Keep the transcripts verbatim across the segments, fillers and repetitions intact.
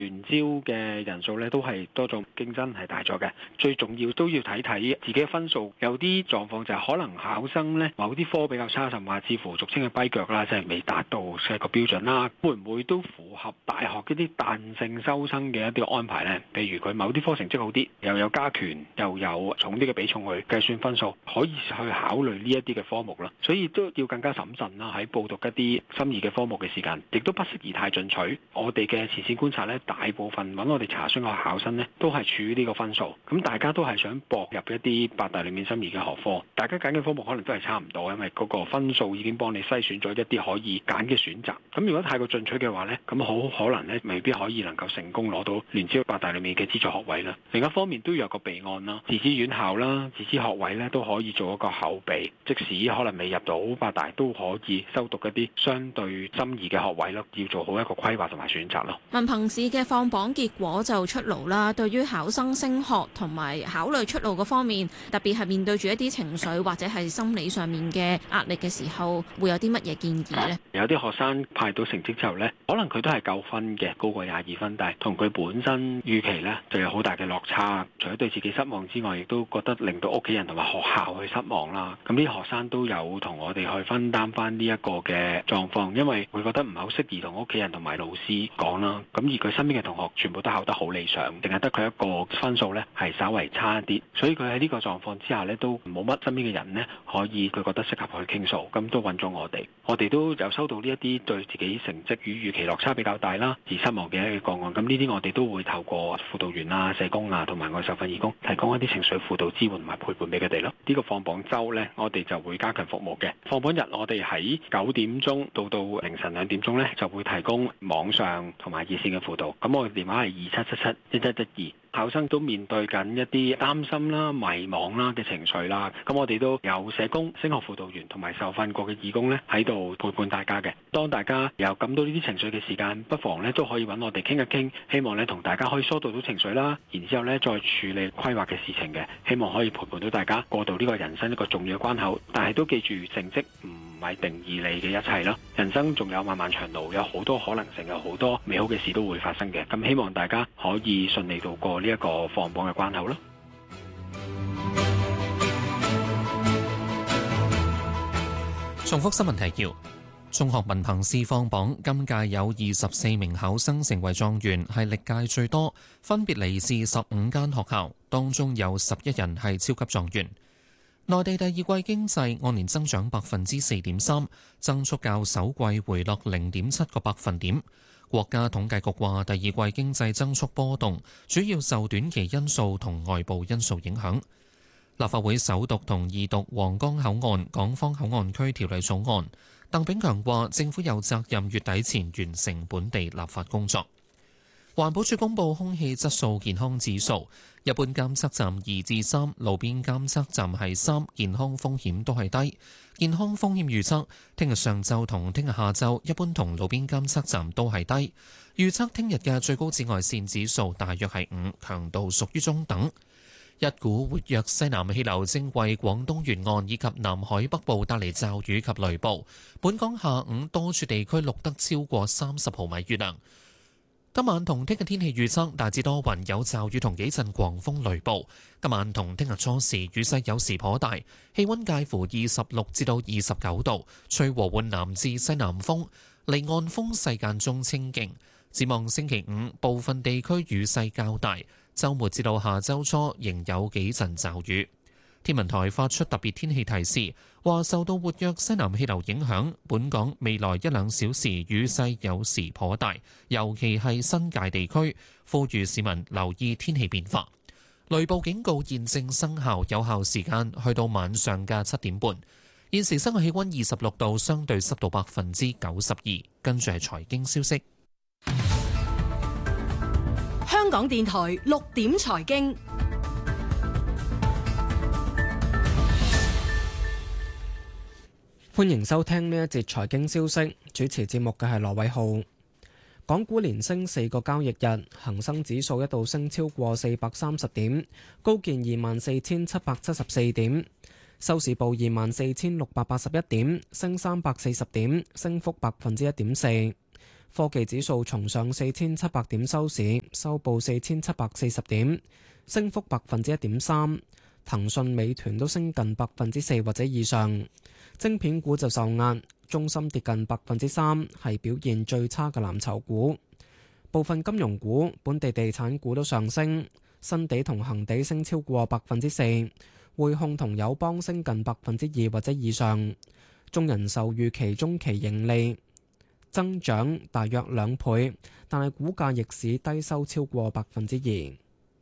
聯招嘅人數咧都係多咗，競爭係大咗嘅。最重要都要睇睇自己嘅分數，有啲狀況就係可能考生咧某啲科比較差，甚至乎俗稱嘅跛腳啦，即係未達到嘅個標準啦。會唔會都符合大學一啲彈性收生嘅一啲安排呢？譬如佢某啲科成績好啲，又有加權，又有重啲嘅比重去計算分數，可以去考慮呢一啲嘅科目啦。所以都要更加審慎啦，喺報讀一啲心儀嘅科目嘅時間，亦都不適宜太進取。我哋嘅前線觀察呢，大部分揾我哋查詢嘅考生呢，都係處於呢個分數。咁大家都係想搏入一啲八大裏面心儀嘅學科，大家揀嘅科目可能都係差唔多，因為嗰個分數已經幫你篩選咗一啲可以揀嘅選擇。咁如果太過進取嘅話呢，咁好可能呢未必可以能夠成功攞到聯招八大裏面嘅資助學位啦。另一方面都要有個備案啦，自資院校啦、自資學位呢都可以做一個後備，即使可能未入到八大都可以修讀一啲相對心儀嘅學位咯。要做好一個規劃同埋選擇咯。 文憑試嘅放榜結果就出爐啦，對於考生升學同埋考慮出路嗰方面，特別係面對住一啲情緒或者係心理上面嘅壓力嘅時候，會有啲乜嘢建議呢？ 有啲學生派到成績之後呢，可能佢都係夠分嘅，高過廿二分，但係同佢本身預期呢就有好大嘅落差。除咗對自己失望之外，亦都覺得令到屋企人同埋學校去失望啦。咁啲學生都有同我哋去分擔翻呢一個嘅狀況，因為會覺得唔係好適宜同屋企人同埋老師講啦。咁而佢身邊嘅同學全部都考得好理想，淨係得佢一個分數呢係稍為差一啲，所以佢喺呢個狀況之下呢，都冇乜身邊嘅人呢可以佢覺得適合去傾訴，咁都揾咗我哋。我哋都有收到呢一啲對自己成績與預期落差比較大啦而失望嘅一個個案。咁呢啲我哋都會透過輔導員啊、社工啊同埋我哋受訓義工提供一啲情緒輔導支援同埋陪伴俾佢哋咯。呢個放榜週呢，我哋就會加強服務嘅。放榜日我哋喺九點鐘到到凌晨兩點鐘呢，就會提供網上同埋熱線嘅輔導。咁我嘅電話係二七七七一一一二。考生都面對緊一啲擔心啦、迷茫啦嘅情緒啦，咁我哋都有社工、升學輔導員同埋受訓過嘅義工呢喺度陪伴大家嘅。當大家有感到呢啲情緒嘅時間，不妨呢都可以揾我哋傾一傾，希望呢同大家可以疏導到情緒啦，然之後呢再處理規劃嘅事情嘅，希望可以陪伴到大家過渡呢個人生一個重要嘅關口。但係都記住，成績唔唔係定義你嘅一切咯，人生仲有漫漫長路，有好多可能性，有好多美好嘅事都會發生嘅。咁希望大家可以順利度過呢一個放榜嘅關口咯。 重複新聞提要：中學文憑試放榜，今屆有二十四名考生成為狀元，係歷屆最多，分別嚟自十五間學校，當中有十一人係超級狀元。內地第二季經濟按年增長百分之四點三，增速較首季回落零點七個百分點。國家統計局話，第二季經濟增速波動，主要受短期因素同外部因素影響。立法會首讀同二讀皇崗口岸港方口岸區條例草案，鄧炳強話政府有責任月底前完成本地立法工作。環保署公布空氣質素健康指數，一般監測站二至三，路邊監測站係三，健康風險都係低。健康風險預測，聽日上晝同聽日下晝，一般同路邊監測站都係低。預測聽日嘅最高紫外線指數大約係五，強度屬於中等。一股活躍西南氣流正為廣東沿岸以及南海北部帶嚟驟雨及雷暴。本港下午多處地區錄得超過三十毫米雨量。今晚同聽日天氣預測，大致多雲有驟雨同幾陣狂風雷暴。今晚同聽日初時雨勢有時頗大，氣溫介乎二十六至到二十九度，吹和緩南至西南風，離岸風勢間中清勁。展望星期五部分地區雨勢較大，週末至到下週初仍有幾陣驟雨。天文台發出特別天氣提示，話受到活躍西南氣流影響，本港未來一兩小時雨勢有時頗大，尤其係新界地區，呼籲市民留意天氣變化。雷暴警告現正生效，有效時間去到晚上嘅七點半。現時室外氣溫二十六度，相對濕度百分之九十二。跟住係財經消息。 香港電台六點財經。 歡迎收聽呢一節財經消息，主持節目嘅係羅偉浩。港股連升四個交易日，恒生指數一度升超過四百三十點，高見二萬四千七百七十四點，收市報二萬四千六百八十一點，升三百四十點，升幅百分之一點四。 科技指數重上四千七百點收市，收報四千七百四十點，升幅百分之一點三。騰訊、美團都升近百分之四或者以上。晶片股就受壓，中芯跌近百分之三，係表現最差嘅藍籌股。部分金融股、本地地產股都上升，新地同恒地升超過百分之四，匯控同友邦升近百分之二或者以上。中人壽預期中期盈利增長大約兩倍，但係股價逆市低收超過百分之二。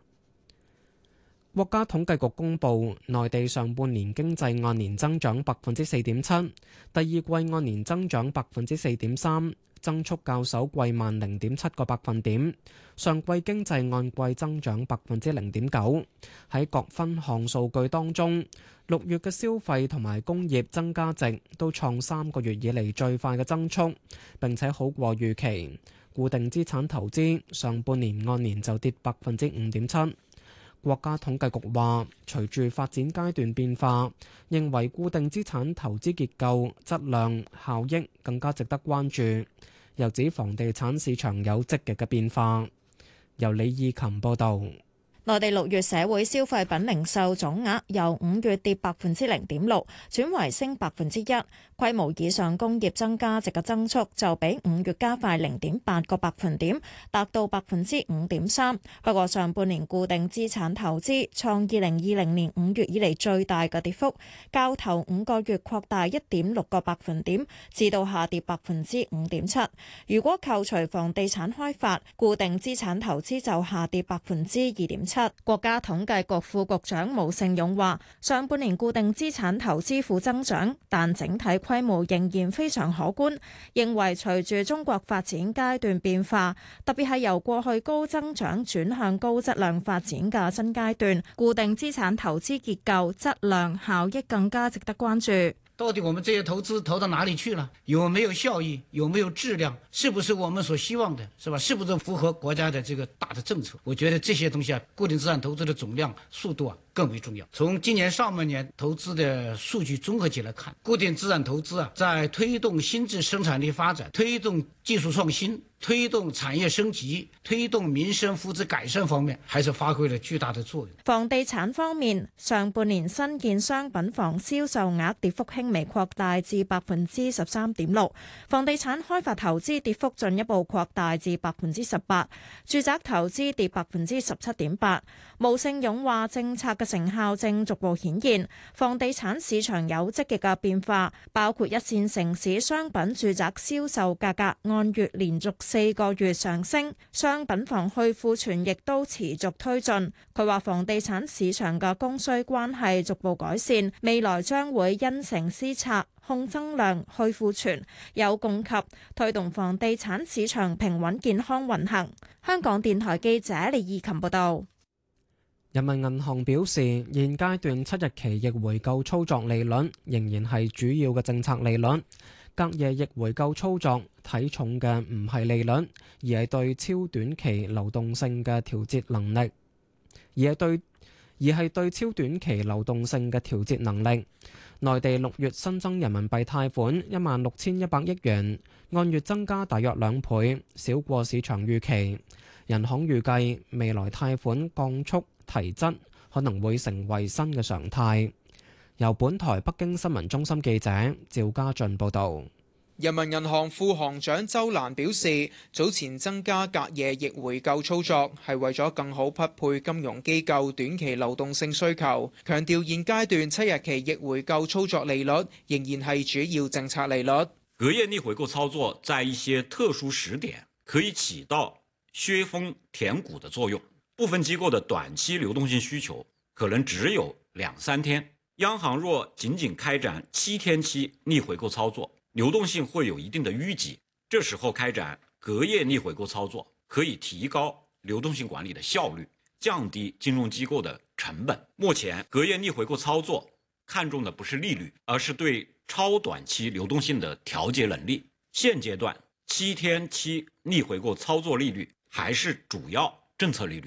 國家統計局公布，內地上半年經濟按年增長百分之四點七，第二季按年增長百分之四點三，增速較首季慢零點七個百分點。上季經濟按季增長百分之零點九。喺各分項數據當中，六月嘅消費同埋工業增加值都創三個月以嚟最快嘅增速，並且好過預期。固定資產投資上半年按年就跌百分之五點七。國家統計局話，隨住發展階段變化，認為固定資產投資結構、質量、效益更加值得關注。又指房地產市場有積極嘅變化。由李義琴報導。 內地六月社會消費品零售總額由五月跌百分之零點六，轉為升百分之一。規模以上工業增加值嘅增速就比五月加快零點八個百分點，達到百分之五點三。不過上半年固定資產投資創二零二零年五月以嚟最大嘅跌幅，較頭五個月擴大一點六個百分點，至到下跌百分之五點七。如果扣除房地產開發，固定資產投資就下跌百分之二點七。國家統計局副局長毛盛勇話：上半年固定資產投資負增長，但整體規模仍然非常可觀。認為隨住中國發展階段變化，特別係由過去高增長轉向高質量發展嘅新階段，固定資產投資結構、質量、效益更加值得關注。 到底我們這些投資投到哪裡去了？有沒有效益？有沒有質量？是不是我們所希望的？是吧？是不是符合國家的這個大的政策？我覺得這些東西啊，固定資產投資的總量、速度啊，更為重要。從今年上半年投資的數據綜合起來看，固定資產投資啊，在推動新質生產力發展、推動技術創新、推動產業升級、推動民生福祉改善方面，還是發揮了巨大的作用。 房地產方面，上半年新建商品房銷售額跌幅輕微擴大至百分之十三點六，房地產開發投資跌幅進一步擴大至百分之十八，住宅投資跌百分之十七點八。毛盛勇話：政策嘅成效正逐步顯現，房地產市場有積極嘅變化，包括一線城市商品住宅銷售價格按月連續四個月上升，商品房去庫存亦都持續推進。佢話房地產市場嘅供需關係逐步改善，未來將會因城施策，控增量、去庫存，有供給，推動房地產市場平穩健康運行。香港電台記者李義琴報道。 人民銀行表示，現階段七日期逆回購操作利率仍然係主要嘅政策利率。隔夜逆回購操作睇重嘅唔係利率，而係對超短期流動性嘅調節能力，而係對而係對超短期流動性嘅調節能力。內地六月新增人民幣貸款一萬六千一百億元，按月增加大約兩倍，少過市場預期。人行預計未來貸款降速提質可能會成為新嘅常態。由本台北京新聞中心記者趙家俊報道。 人民銀行副行長周蘭表示，早前增加隔夜逆回購操作係為咗更好匹配金融機構短期流動性需求，強調現階段七日期逆回購操作利率仍然係主要政策利率。 隔夜逆回購操作在一些特殊時點可以起到削峰填谷的作用，部分機構的短期流動性需求可能只有兩三天，央行若僅僅開展七天期逆回購操作，流動性會有一定的淤積，這時候開展隔夜逆回購操作可以提高流動性管理的效率，降低金融機構的成本。目前隔夜逆回購操作看重的不是利率，而是對超短期流動性的調節能力。現階段七天期逆回購操作利率還是主要政策利率。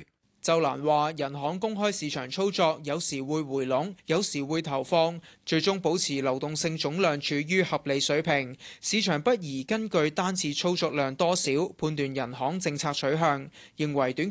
周蘭話：人行公開市場操作，有時會回籠，有時會投放，最終保持流動性總量處於合理水平。市場不宜根據單次操作量多少判斷人行政策取向，認為短